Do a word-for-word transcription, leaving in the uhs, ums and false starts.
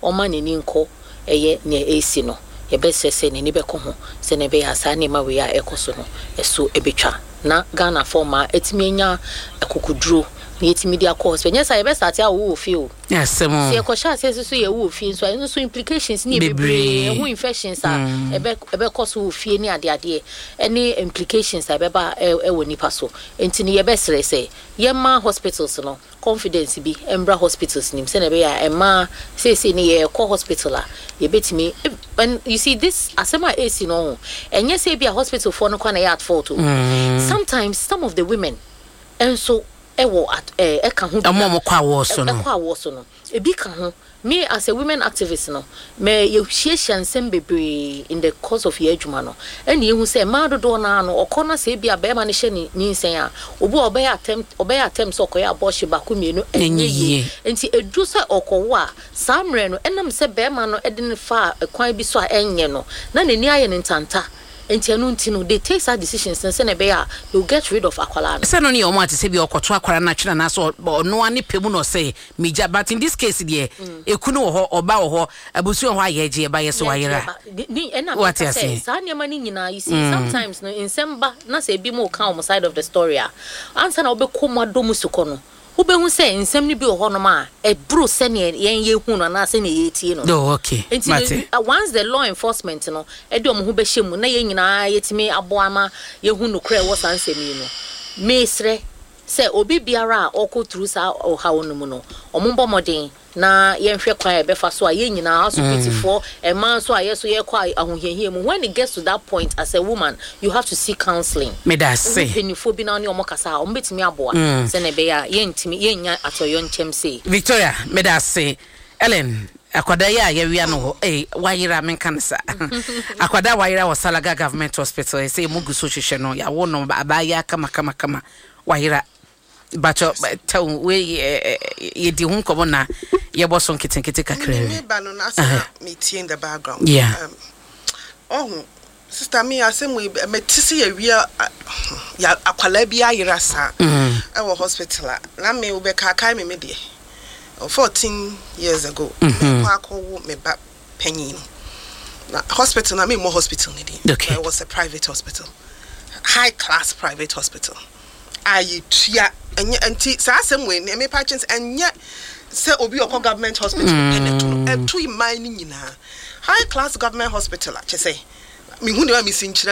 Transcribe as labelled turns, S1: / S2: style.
S1: oma ne ni nko eye ne esi no ye be sese ne ni be ko ho se ne be ya sa ne ma we ya ekoso no eso ebetwa na Ghana forma etimi nya akukuduro yeti media course when yes I be start ya wo feel
S2: yes mo
S1: se ko sha se so ye wo feel so no so implications ni bebre who infections are ebe ebe cause wo fie ni ade ade any implications I be ba e wo nipa so enti ni ye be sere se ye ma hospitals no confidence bi embra hospitals nim se na be ya e ma se se ni ye ko hospital a ye betimi and you see this asema A C no enye se bi a hospital for no kwa na ya at fault sometimes some of the women and so ewo at eh e kan ho
S2: amom kwa wo so no
S1: e kwa wo so no e bi kan ho me as a women activist no me ye hwehia nsem bebre in the course of year adwuma no ene ye hu se ma dodo na no okona se bia be ma ne hye ni nsen a obi obey attempt obey attempt so koya abortion ba ko mienu enye ye enti edu se okowo a samre no enam se be ma no ede ne fa kwan bi so a enye no na ne ni aye ne ntanta enti anu ntino they take such decisions and say na be ya you get rid of akwala no
S2: say no ne o ma te say bi okoto akwara na twena na so no ane pemu no say meja but in this case there ekunu wo ho oba wo ho abusu ho ayeje ba yeso wayera
S1: ni ena me say sa niam ni nyina you see sometimes no in semba na say bi mo ka on side of the story a answer na obekoma domu suko no Ubehu say nsem ni bi ho no ma e bro se ne yen ye hu no na se ne ye tie no
S2: oh okay
S1: Mate. Uh, once the law enforcement no e de omo ho be hyemu na ye nyina yetimi aboama ye hu no kra wo san semi no mesre se obi biara okọ through sa o ha wonu mu no omo bomoden na ye nhwe kwan e be fa so a ye nyina hospital e man so a ye so ye kwa ahohehie mu when it gets to that point as a woman you have to seek counseling
S2: me da say
S1: penifo bi na ne omo kasa omo betimi aboa se ne be ya ye ntimi ye nya atoyo nchem say
S2: Victoria me da say Ellen akwada ya ya wia no eh wayira menka nsa akwada wayira wo Salaga Government Hospital say mugu so hwehwe no ya wo no abaya kama kama kama wayira bacho tell we ye di hun komo na ye boso nkitenkete kakra
S3: me ba no na asa me tie in the background
S2: yeah
S3: um, oh sister me asem we me tisi ye wia ya akwala bi ayira sa e wo hospital na me ube ka kai me me de fourteen years ago me kwa ko me ba panyin na hospital na me mo hospital ni de
S2: okay.
S3: It was a private hospital, high class private hospital. Ayi tua enye anti sa asem we me patients enye say obi okọ government hospital eneto eto imai ni nyina high class government hospital a che say me hu ne wa me sin